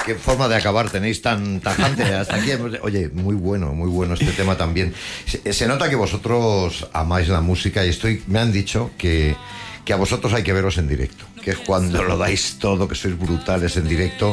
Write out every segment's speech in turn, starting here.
Qué forma de acabar tenéis tan tajante hasta aquí. Oye, muy bueno este tema también. Se nota que vosotros amáis la música y me han dicho que a vosotros hay que veros en directo, que es cuando lo dais todo, que sois brutales en directo.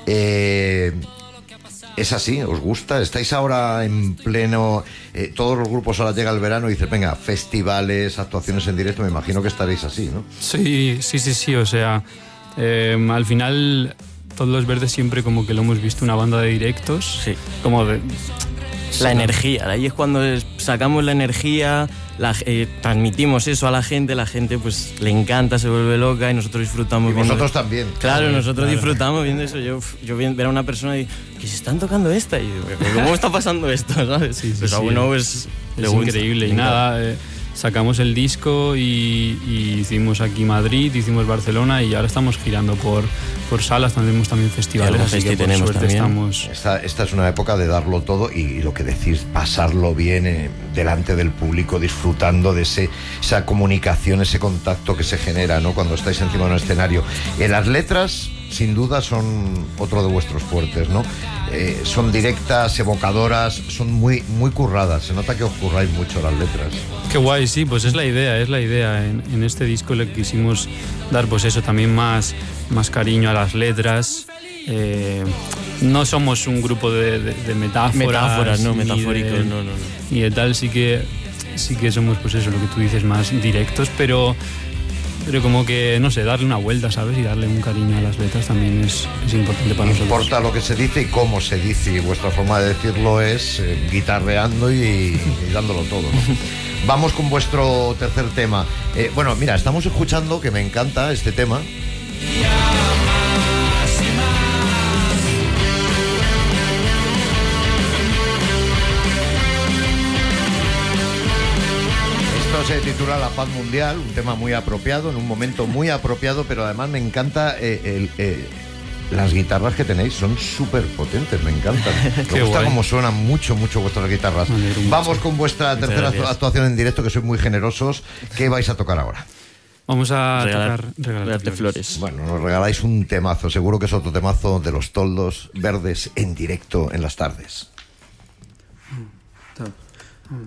¿Es así? ¿Os gusta? ¿Estáis ahora en pleno... todos los grupos ahora llega el verano y dicen, venga, festivales, actuaciones en directo? Me imagino que estaréis así, ¿no? Sí, o sea, al final todos los Verdes siempre como que lo hemos visto una banda de directos. Sí. Como de... La energía, ahí es cuando sacamos la energía, transmitimos eso a la gente pues le encanta, se vuelve loca y nosotros disfrutamos y viendo. Vosotros también. Claro, nosotros disfrutamos viendo eso. Yo ver a una persona y que se están tocando esta y ¿cómo está pasando esto? ¿Sabes? Sí, pues a uno pues es increíble. Y nada, sacamos el disco y hicimos aquí Madrid, hicimos Barcelona y ahora estamos girando por salas, tenemos también festivales, así que por suerte estamos... Esta es una época de darlo todo y lo que decís, pasarlo bien delante del público, disfrutando de esa comunicación, ese contacto que se genera, ¿no?, cuando estáis encima de un escenario. Las letras, sin duda, son otro de vuestros fuertes, ¿no? Son directas, evocadoras, son muy, muy curradas. Se nota que os curráis mucho las letras. Qué guay, sí, pues es la idea. En este disco le quisimos dar pues eso, también más cariño a las letras. No somos un grupo de metáforas, no metafóricos, no. Y de tal, sí que somos pues eso, lo que tú dices, más directos, pero como que, no sé, darle una vuelta, ¿sabes? Y darle un cariño a las letras también es importante para nosotros. Importa lo que se dice y cómo se dice, y vuestra forma de decirlo es guitarreando y dándolo todo, ¿no? Vamos con vuestro tercer tema. Bueno, mira, estamos escuchando, que me encanta este tema. Se titula La Paz Mundial, un tema muy apropiado, en un momento muy apropiado, pero además me encanta las guitarras que tenéis, son súper potentes, me encantan. Me gusta cómo suenan mucho vuestras guitarras. Vamos con vuestra tercera actuación en directo, que sois muy generosos. ¿Qué vais a tocar ahora? Vamos a regalarte flores. Bueno, nos regaláis un temazo, seguro que es otro temazo de los Toldos Verdes en directo en las tardes.